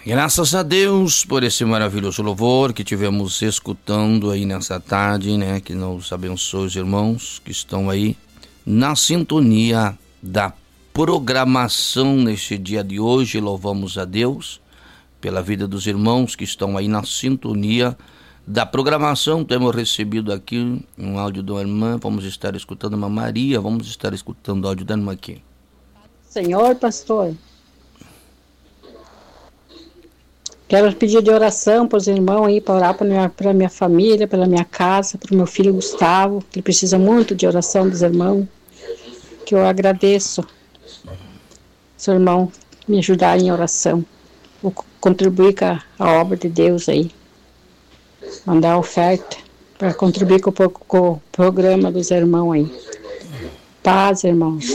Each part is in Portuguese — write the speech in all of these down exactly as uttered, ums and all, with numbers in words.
Graças a Deus por esse maravilhoso louvor que tivemos escutando aí nessa tarde, né? Que nos abençoe os irmãos que estão aí na sintonia da programação neste dia de hoje. Louvamos a Deus pela vida dos irmãos que estão aí na sintonia da programação. Temos recebido aqui um áudio da irmã, vamos estar escutando a irmã Maria, vamos estar escutando o áudio da irmã aqui. Senhor, pastor, quero pedir de oração para os irmãos aí, para orar para minha, para minha família, pela minha casa, para o meu filho Gustavo, que ele precisa muito de oração dos irmãos, que eu agradeço, seu irmão, me ajudar em oração, vou contribuir com a, a obra de Deus aí, mandar a oferta para contribuir com, com o programa dos irmãos aí. Paz, irmãos.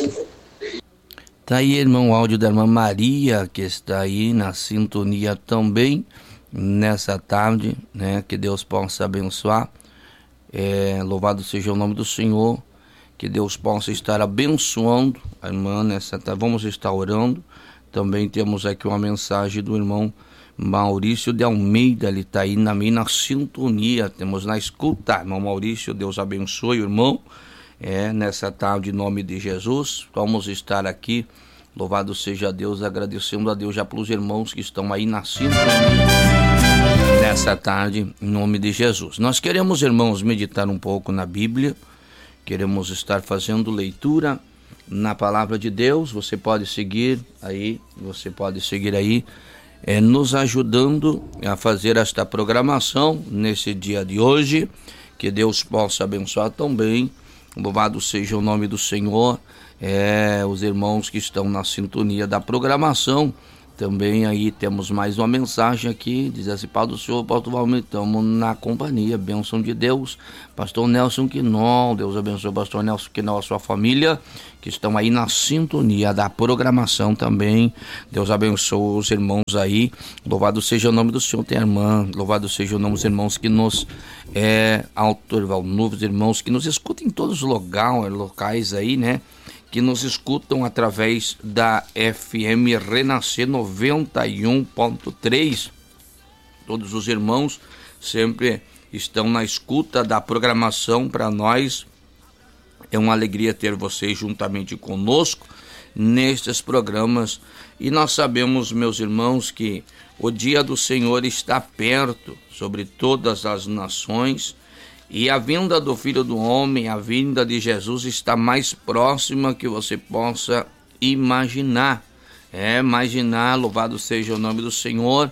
Tá aí, irmão, o áudio da irmã Maria, que está aí na sintonia também, nessa tarde, né? Que Deus possa abençoar. É, louvado seja o nome do Senhor, que Deus possa estar abençoando a irmã nessa tarde. Vamos estar orando. Também temos aqui uma mensagem do irmão Maurício de Almeida, ele está aí na minha na sintonia, temos na escuta. Irmão Maurício, Deus abençoe o irmão. É, nessa tarde, em nome de Jesus, vamos estar aqui, louvado seja Deus, agradecendo a Deus já pelos irmãos que estão aí na sintonia, nessa tarde, em nome de Jesus. Nós queremos, irmãos, meditar um pouco na Bíblia, queremos estar fazendo leitura na palavra de Deus. Você pode seguir aí, você pode seguir aí, é, nos ajudando a fazer esta programação nesse dia de hoje, que Deus possa abençoar também. Louvado seja o nome do Senhor, é, os irmãos que estão na sintonia da programação. Também aí temos mais uma mensagem aqui, diz assim: Pai do Senhor, pastor Valmir, estamos na companhia, bênção de Deus, pastor Nelson Quinol, Deus abençoe o pastor Nelson Quinol, a sua família, que estão aí na sintonia da programação também. Deus abençoe os irmãos aí, louvado seja o nome do Senhor. Tem a irmã, louvado seja o nome dos irmãos que nos, é, autor, novos irmãos que nos escutam em todos os locais, locais aí, né? Que nos escutam através da F M Renascer noventa e um ponto três. Todos os irmãos sempre estão na escuta da programação. Para nós é uma alegria ter vocês juntamente conosco nestes programas. E nós sabemos, meus irmãos, que o dia do Senhor está perto sobre todas as nações. E a vinda do Filho do Homem, a vinda de Jesus está mais próxima que você possa imaginar. É, imaginar, louvado seja o nome do Senhor.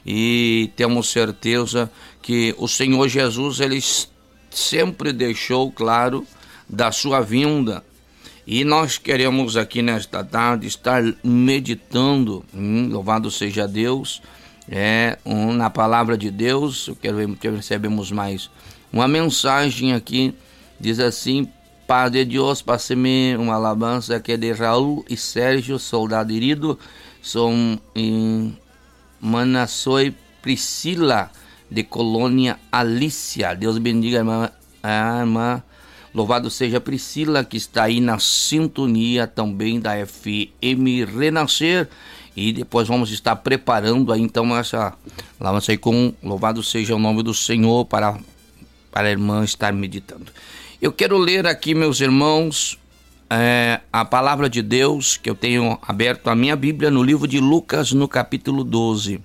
E temos certeza que o Senhor Jesus, ele sempre deixou claro da sua vinda. E nós queremos aqui nesta tarde estar meditando, hum, louvado seja Deus, é, um, na palavra de Deus. Eu quero ver que recebemos mais uma mensagem aqui, diz assim: Padre Deus, passe-me uma alabança que é de Raul e Sérgio, soldado herido, são em Manassoi Priscila, de Colônia Alícia. Deus bendiga a irmã, a irmã, louvado seja Priscila, que está aí na sintonia também da F M Renascer. E depois vamos estar preparando aí então essa alabança aí com louvado seja o nome do Senhor para para a irmã estar meditando. Eu quero ler aqui, meus irmãos, é, a palavra de Deus, que eu tenho aberto a minha Bíblia no livro de Lucas, no capítulo doze.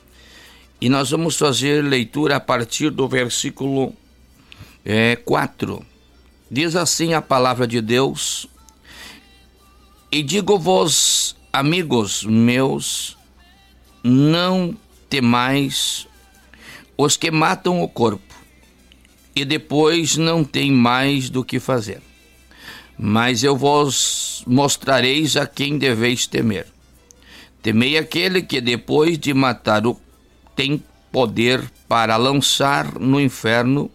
E nós vamos fazer leitura a partir do versículo é, quatro. Diz assim a palavra de Deus: E digo-vos, amigos meus, não temais os que matam o corpo, e depois não tem mais do que fazer. Mas eu vos mostrareis a quem deveis temer. Temei aquele que depois de matar o tem poder para lançar no inferno.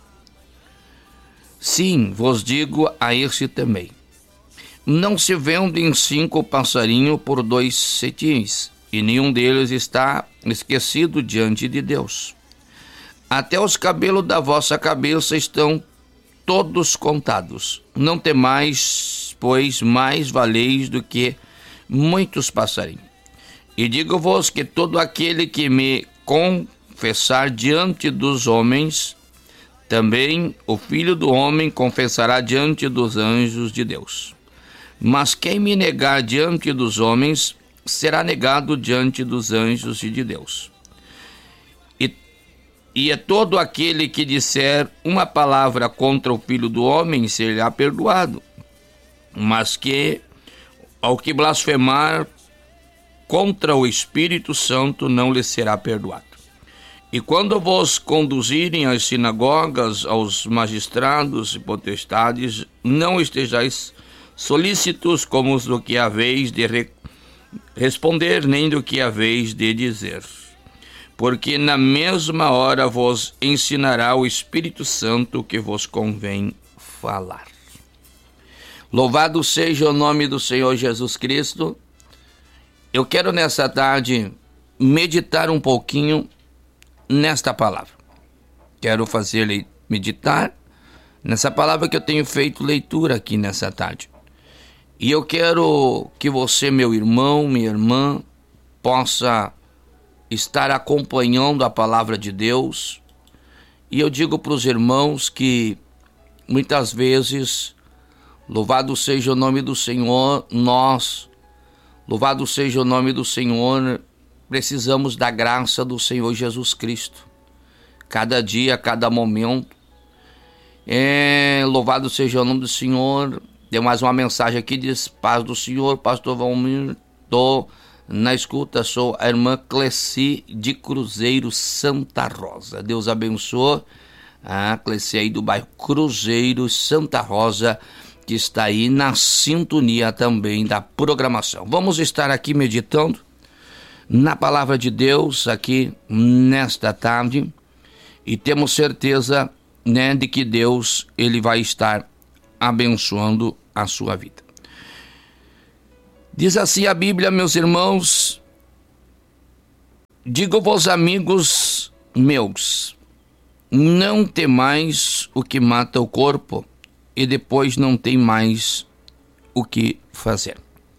Sim, vos digo, a esse temei. Não se vendem cinco passarinhos por dois cetins, e nenhum deles está esquecido diante de Deus. Até os cabelos da vossa cabeça estão todos contados. Não temais, pois mais valeis do que muitos passarinhos. E digo-vos que todo aquele que me confessar diante dos homens, também o Filho do Homem confessará diante dos anjos de Deus. Mas quem me negar diante dos homens, será negado diante dos anjos de Deus. E, e é todo aquele que disser uma palavra contra o Filho do Homem, será perdoado. Mas que, ao que blasfemar contra o Espírito Santo, não lhe será perdoado. E quando vos conduzirem às sinagogas, aos magistrados e potestades, não estejais solícitos como os do que haveis de re- responder, nem do que haveis de dizer. Porque na mesma hora vos ensinará o Espírito Santo que vos convém falar. Louvado seja o nome do Senhor Jesus Cristo. Eu quero nessa tarde meditar um pouquinho nesta palavra. Quero fazer meditar nessa palavra que eu tenho feito leitura aqui nessa tarde. E eu quero que você, meu irmão, minha irmã, possa estar acompanhando a palavra de Deus. E eu digo para os irmãos que muitas vezes, louvado seja o nome do Senhor, nós, louvado seja o nome do Senhor, precisamos da graça do Senhor Jesus Cristo. Cada dia, cada momento. É, louvado seja o nome do Senhor. Tem mais uma mensagem aqui, diz: paz do Senhor, pastor Valmir, estou na escuta, sou a irmã Cleci de Cruzeiro, Santa Rosa. Deus abençoe a Cleci aí do bairro Cruzeiro, Santa Rosa, que está aí na sintonia também da programação. Vamos estar aqui meditando na palavra de Deus aqui nesta tarde e temos certeza, né, de que Deus ele vai estar abençoando a sua vida. Diz assim a Bíblia, meus irmãos: digo-vos, amigos meus, não temais o que mata o corpo e depois não tem mais o que fazer.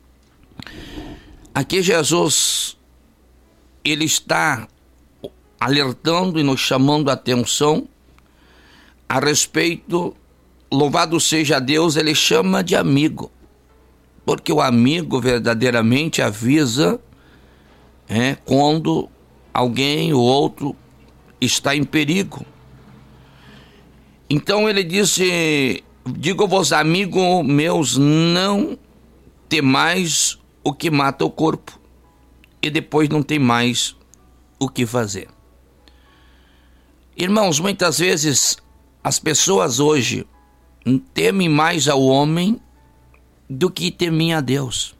Aqui Jesus, ele está alertando e nos chamando a atenção a respeito, louvado seja Deus, ele chama de amigo, porque o amigo verdadeiramente avisa é, quando alguém ou outro está em perigo. Então ele disse: digo-vos, amigos meus, não temais o que mata o corpo e depois não tem mais o que fazer. Irmãos, muitas vezes as pessoas hoje temem mais ao homem do que temem a Deus.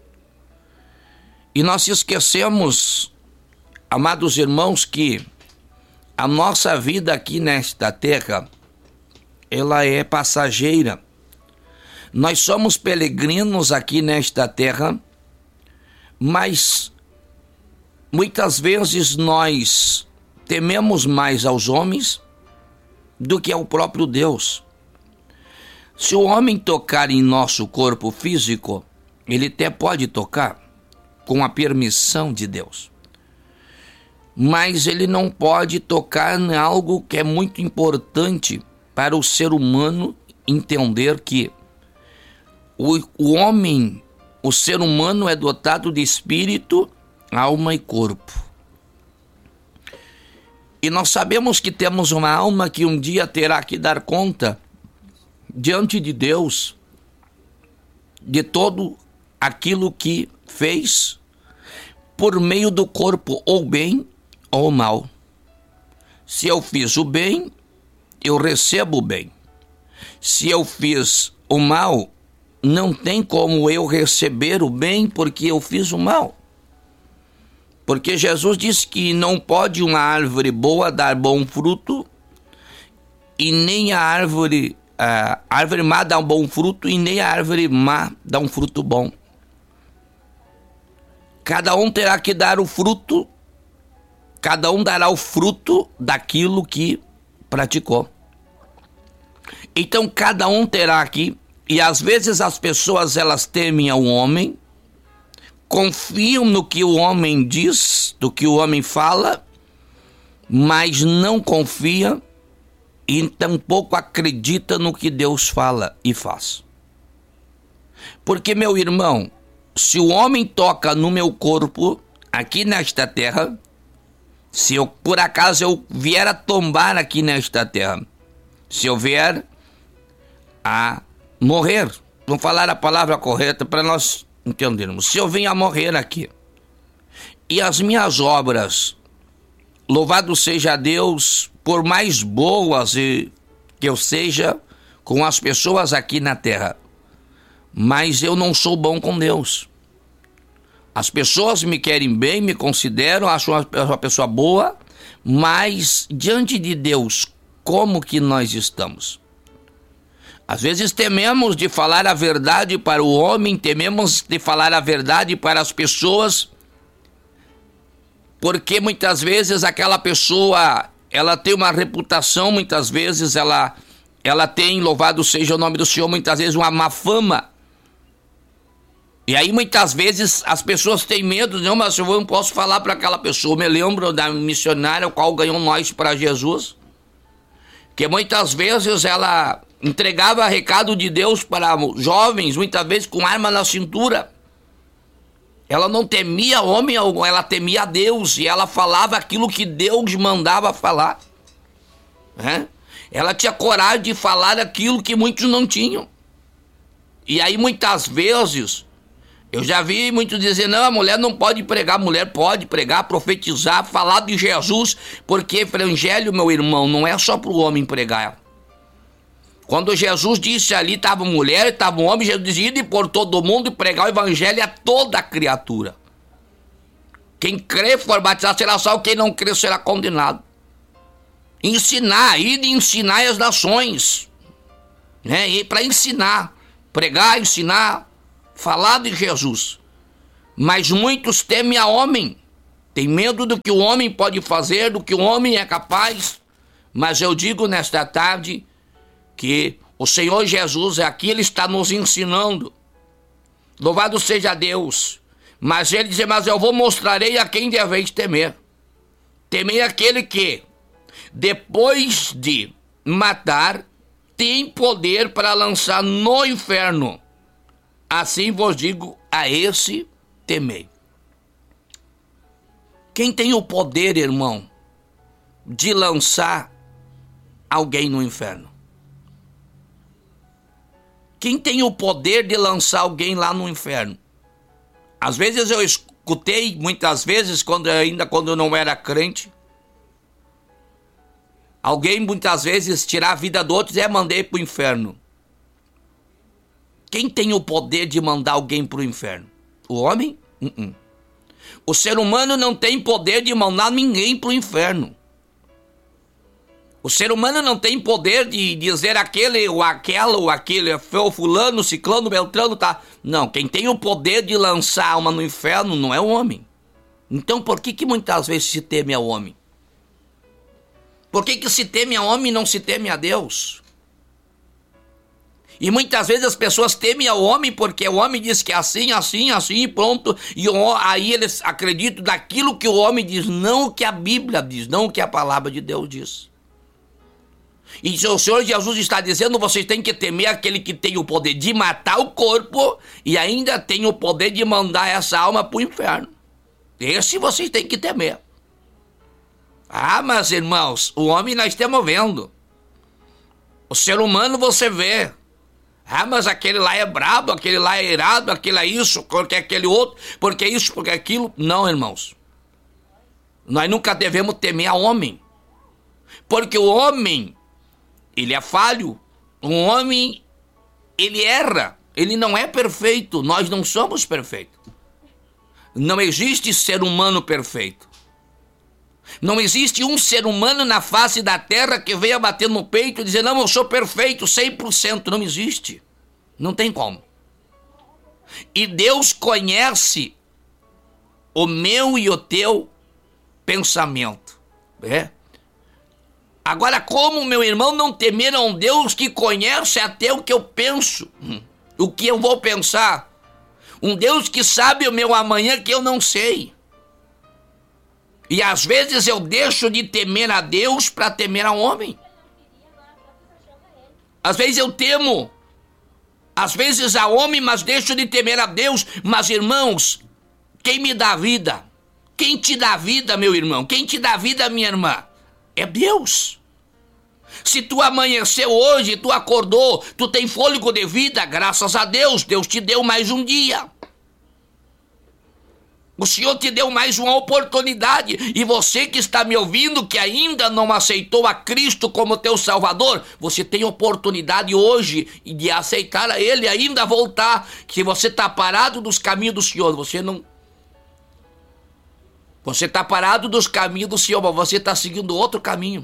E nós esquecemos, amados irmãos, que a nossa vida aqui nesta terra, ela é passageira. Nós somos peregrinos aqui nesta terra, mas muitas vezes nós tememos mais aos homens do que ao próprio Deus. Se o homem tocar em nosso corpo físico, ele até pode tocar com a permissão de Deus. Mas ele não pode tocar em algo que é muito importante para o ser humano entender, que o, o homem, o ser humano é dotado de espírito, alma e corpo. E nós sabemos que temos uma alma que um dia terá que dar conta diante de Deus de todo aquilo que fez por meio do corpo, ou bem ou mal. Se eu fiz o bem, eu recebo o bem. Se eu fiz o mal, não tem como eu receber o bem, porque eu fiz o mal. Porque Jesus disse que não pode uma árvore boa dar bom fruto, e nem a árvore, a árvore má dá um bom fruto, e nem a árvore má dá um fruto bom. Cada um terá que dar o fruto, cada um dará o fruto daquilo que praticou. Então cada um terá que, e às vezes as pessoas elas temem ao homem, confiam no que o homem diz, do que o homem fala, mas não confia e tampouco acredita no que Deus fala e faz. Porque, meu irmão, se o homem toca no meu corpo, aqui nesta terra, se eu, por acaso eu vier a tombar aqui nesta terra, se eu vier a morrer, vamos falar a palavra correta para nós entendermos, se eu venho a morrer aqui, e as minhas obras, louvado seja Deus, por mais boas que eu seja com as pessoas aqui na terra, mas eu não sou bom com Deus. As pessoas me querem bem, me consideram, acham uma pessoa boa, mas diante de Deus, como que nós estamos? Às vezes tememos de falar a verdade para o homem, tememos de falar a verdade para as pessoas, porque muitas vezes aquela pessoa, ela tem uma reputação, muitas vezes ela, ela tem, louvado seja o nome do Senhor, muitas vezes uma má fama. E aí muitas vezes as pessoas têm medo, não, mas eu não posso falar para aquela pessoa. Eu me lembro da missionária, o qual ganhou nós para Jesus, que muitas vezes ela entregava recado de Deus para jovens, muitas vezes com arma na cintura. Ela não temia homem, ela temia Deus, e ela falava aquilo que Deus mandava falar. É? Ela tinha coragem de falar aquilo que muitos não tinham. E aí muitas vezes eu já vi muitos dizer, não, a mulher não pode pregar. A mulher pode pregar, profetizar, falar de Jesus, porque evangelho, meu irmão, não é só para o homem pregar. Quando Jesus disse ali, estava mulher, estava um homem, Jesus dizia, ir por todo mundo e pregar o evangelho a toda criatura. Quem crê for batizado será salvo, quem não crê será condenado. Ensinar, ir e ensinar as nações, né? Ir para ensinar, pregar, ensinar, falar de Jesus. Mas muitos temem a homem, tem medo do que o homem pode fazer, do que o homem é capaz. Mas eu digo nesta tarde que o Senhor Jesus aqui, Ele está nos ensinando. Louvado seja Deus. Mas Ele diz, mas eu vou mostrarei a quem deveis temer. Temei aquele que, depois de matar, tem poder para lançar no inferno. Assim vos digo, a esse temei. Quem tem o poder, irmão, de lançar alguém no inferno? Quem tem o poder de lançar alguém lá no inferno? Às vezes eu escutei, muitas vezes, quando ainda quando eu não era crente, alguém muitas vezes tirar a vida do outro e dizer, mandei para o inferno. Quem tem o poder de mandar alguém para o inferno? O homem? Uh-uh. O ser humano não tem poder de mandar ninguém para o inferno. O ser humano não tem poder de dizer aquele ou aquela ou aquele, foi o fulano, ciclano, beltrano, tá? Não, quem tem o poder de lançar alma no inferno não é o homem. Então por que que muitas vezes se teme ao homem? Por que que se teme ao homem e não se teme a Deus? E muitas vezes as pessoas temem ao homem porque o homem diz que é assim, assim, assim e pronto. E aí eles acreditam naquilo que o homem diz, não o que a Bíblia diz, não o que a palavra de Deus diz. E se o Senhor Jesus está dizendo, vocês têm que temer aquele que tem o poder de matar o corpo e ainda tem o poder de mandar essa alma para o inferno. Esse vocês têm que temer. Ah, mas irmãos, o homem nós estamos vendo. O ser humano você vê. Ah, mas aquele lá é brabo, aquele lá é irado, aquele é isso, porque aquele outro, porque isso, porque aquilo. Não, irmãos. Nós nunca devemos temer a homem. Porque o homem, ele é falho. O homem, ele erra. Ele não é perfeito. Nós não somos perfeitos. Não existe ser humano perfeito. Não existe um ser humano na face da terra que venha bater no peito e dizer, não, eu sou perfeito, cem por cento. Não existe. Não tem como. E Deus conhece o meu e o teu pensamento. É? Agora, como, meu irmão, não temer a um Deus que conhece até o que eu penso? O que eu vou pensar? Um Deus que sabe o meu amanhã que eu não sei. E às vezes eu deixo de temer a Deus para temer ao homem. Às vezes eu temo, às vezes a homem, mas deixo de temer a Deus. Mas, irmãos, quem me dá vida? Quem te dá vida, meu irmão? Quem te dá vida, minha irmã? É Deus. Se tu amanheceu hoje, tu acordou, tu tem fôlego de vida, graças a Deus, Deus te deu mais um dia. O Senhor te deu mais uma oportunidade. E você que está me ouvindo, que ainda não aceitou a Cristo como teu Salvador, você tem oportunidade hoje de aceitar a Ele e ainda voltar. Se você está parado dos caminhos do Senhor, você não... Você está parado dos caminhos do Senhor, mas você está seguindo outro caminho.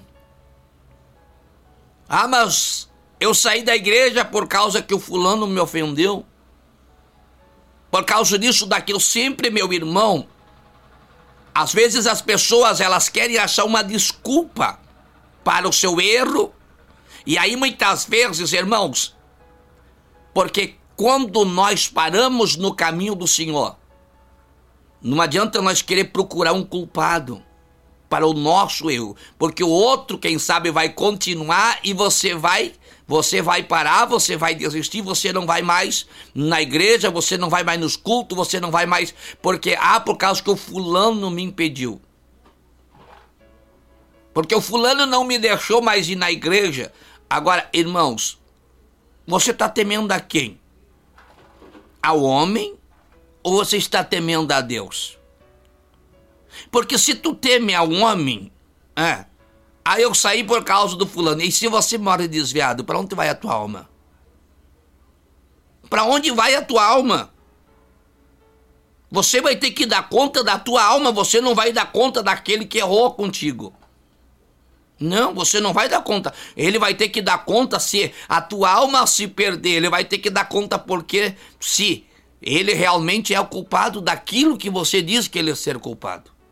Ah, mas eu saí da igreja por causa que o fulano me ofendeu. Por causa disso, daquilo, sempre, meu irmão, às vezes as pessoas, elas querem achar uma desculpa para o seu erro. E aí, muitas vezes, irmãos, porque quando nós paramos no caminho do Senhor, não adianta nós querer procurar um culpado para o nosso erro, porque o outro, quem sabe, vai continuar e você vai... Você vai parar, você vai desistir, você não vai mais na igreja, você não vai mais nos cultos, você não vai mais... Porque, ah, por causa que o fulano me impediu. Porque o fulano não me deixou mais ir na igreja. Agora, irmãos, você está temendo a quem? Ao homem ou você está temendo a Deus? Porque se tu teme ao homem... é. Aí eu saí por causa do fulano. E se você morre desviado, para onde vai a tua alma? Para onde vai a tua alma? Você vai ter que dar conta da tua alma, você não vai dar conta daquele que errou contigo. Não, você não vai dar conta. Ele vai ter que dar conta se a tua alma se perder. Ele vai ter que dar conta porque se ele realmente é o culpado daquilo que você diz que ele é ser culpado.